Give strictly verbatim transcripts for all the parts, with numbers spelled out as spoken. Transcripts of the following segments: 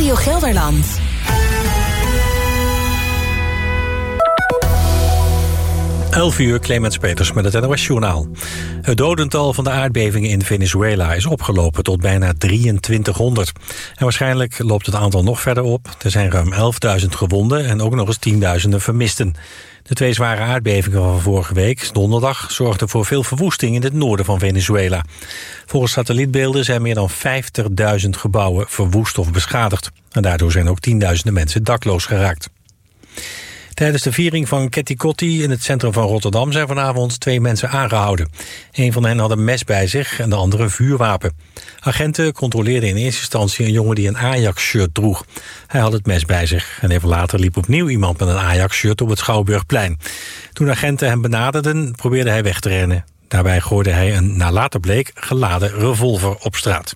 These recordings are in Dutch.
Radio Gelderland. elf uur, Clemens Peters met het N O S-journaal. Het dodental van de aardbevingen in Venezuela is opgelopen tot bijna drieëntwintighonderd. En waarschijnlijk loopt het aantal nog verder op. Er zijn ruim elfduizend gewonden en ook nog eens tienduizenden vermisten. De twee zware aardbevingen van vorige week, donderdag, zorgden voor veel verwoesting in het noorden van Venezuela. Volgens satellietbeelden zijn meer dan vijftigduizend gebouwen verwoest of beschadigd. En daardoor zijn ook tienduizenden mensen dakloos geraakt. Tijdens de viering van Ketty Kotti in het centrum van Rotterdam zijn vanavond twee mensen aangehouden. Een van hen had een mes bij zich en de andere een vuurwapen. Agenten controleerden in eerste instantie een jongen die een Ajax-shirt droeg. Hij had het mes bij zich en even later liep opnieuw iemand met een Ajax-shirt op het Schouwburgplein. Toen agenten hem benaderden, probeerde hij weg te rennen. Daarbij gooide hij een, naar later bleek, geladen revolver op straat.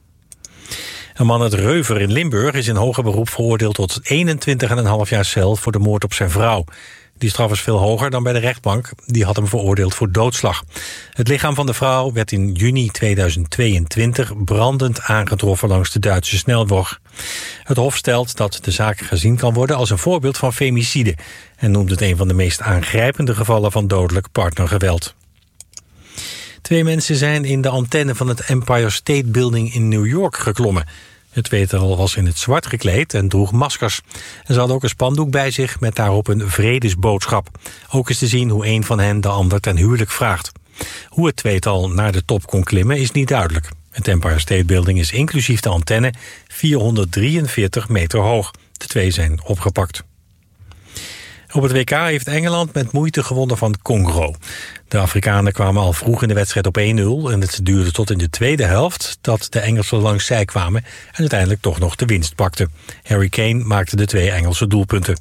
Een man uit Reuver in Limburg is in hoger beroep veroordeeld tot eenentwintig komma vijf jaar cel voor de moord op zijn vrouw. Die straf is veel hoger dan bij de rechtbank. Die had hem veroordeeld voor doodslag. Het lichaam van de vrouw werd in juni tweeduizend tweeëntwintig brandend aangetroffen langs de Duitse snelweg. Het Hof stelt dat de zaak gezien kan worden als een voorbeeld van femicide en noemt het een van de meest aangrijpende gevallen van dodelijk partnergeweld. Twee mensen zijn in de antenne van het Empire State Building in New York geklommen. Het tweetal was in het zwart gekleed en droeg maskers. En ze hadden ook een spandoek bij zich met daarop een vredesboodschap. Ook is te zien hoe een van hen de ander ten huwelijk vraagt. Hoe het tweetal naar de top kon klimmen is niet duidelijk. Het Empire State Building is inclusief de antenne vierhonderddrieënveertig meter hoog. De twee zijn opgepakt. Op het W K heeft Engeland met moeite gewonnen van Congo. De Afrikanen kwamen al vroeg in de wedstrijd op één nul... en het duurde tot in de tweede helft dat de Engelsen langs zij kwamen en uiteindelijk toch nog de winst pakten. Harry Kane maakte de twee Engelse doelpunten.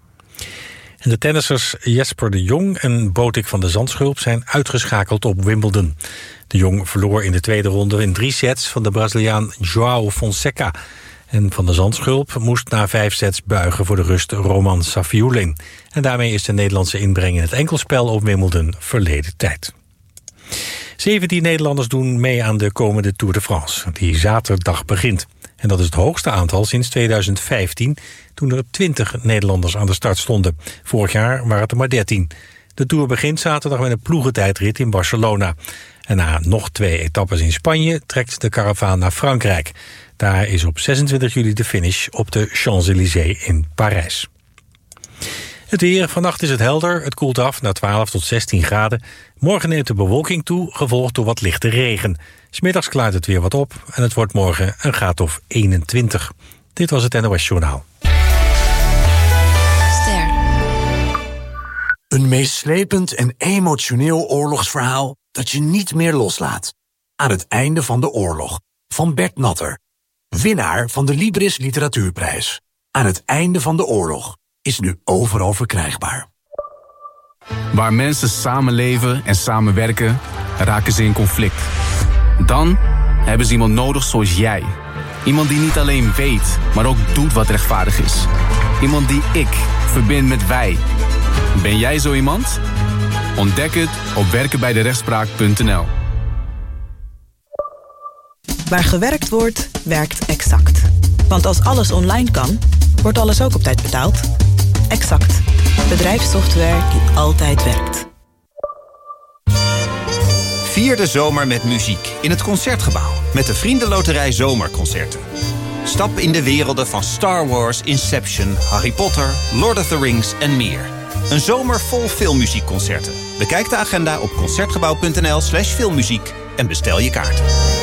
En de tennissers Jesper de Jong en Botik van de Zandschulp zijn uitgeschakeld op Wimbledon. De Jong verloor in de tweede ronde in drie sets van de Braziliaan João Fonseca. En Van de Zandschulp moest na vijf sets buigen voor de Rust Roman Safiullin. En daarmee is de Nederlandse inbreng in het enkelspel op Wimbledon verleden tijd. zeventien Nederlanders doen mee aan de komende Tour de France, die zaterdag begint. En dat is het hoogste aantal sinds tweeduizend vijftien, toen er twintig Nederlanders aan de start stonden. Vorig jaar waren het er maar dertien. De Tour begint zaterdag met een ploegentijdrit in Barcelona. En na nog twee etappes in Spanje trekt de karavaan naar Frankrijk. Daar is op zesentwintig juli de finish op de Champs-Élysées in Parijs. Het weer, vannacht is het helder, het koelt af naar twaalf tot zestien graden. Morgen neemt de bewolking toe, gevolgd door wat lichte regen. 'S Middags klaart het weer wat op en het wordt morgen een graad of eenentwintig. Dit was het N O S-journaal. Ster. Een meeslepend en emotioneel oorlogsverhaal dat je niet meer loslaat. Aan het einde van de oorlog, van Bert Natter. Winnaar van de Libris Literatuurprijs. Aan het einde van de oorlog is nu overal verkrijgbaar. Waar mensen samenleven en samenwerken, raken ze in conflict. Dan hebben ze iemand nodig zoals jij. Iemand die niet alleen weet, maar ook doet wat rechtvaardig is. Iemand die ik verbind met wij. Ben jij zo iemand? Ontdek het op werken bij de rechtspraak punt n l. Waar gewerkt wordt, werkt Exact. Want als alles online kan, wordt alles ook op tijd betaald. Exact. Bedrijfssoftware die altijd werkt. Vier de zomer met muziek in het Concertgebouw. Met de Vriendenloterij Zomerconcerten. Stap in de werelden van Star Wars, Inception, Harry Potter, Lord of the Rings en meer. Een zomer vol filmmuziekconcerten. Bekijk de agenda op concertgebouw punt n l slash filmmuziek en bestel je kaart.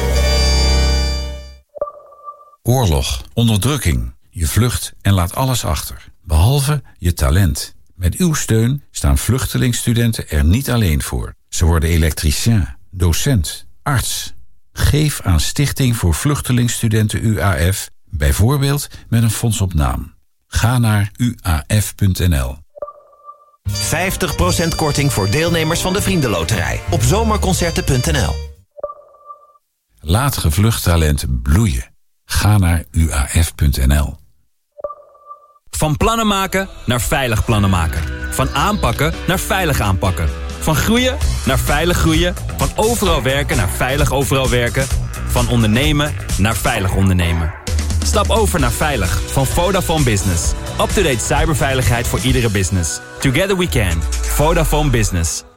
Oorlog, onderdrukking. Je vlucht en laat alles achter. Behalve je talent. Met uw steun staan vluchtelingstudenten er niet alleen voor. Ze worden elektricien, docent, arts. Geef aan Stichting voor Vluchtelingstudenten U A F, bijvoorbeeld met een fonds op naam. Ga naar u a f punt n l. vijftig procent korting voor deelnemers van de Vriendenloterij op zomerconcerten punt n l. Laat gevlucht talent bloeien. Ga naar u a f punt n l. Van plannen maken naar veilig plannen maken. Van aanpakken naar veilig aanpakken. Van groeien naar veilig groeien. Van overal werken naar veilig overal werken. Van ondernemen naar veilig ondernemen. Stap over naar Veilig van Vodafone Business. Up-to-date cyberveiligheid voor iedere business. Together we can. Vodafone Business.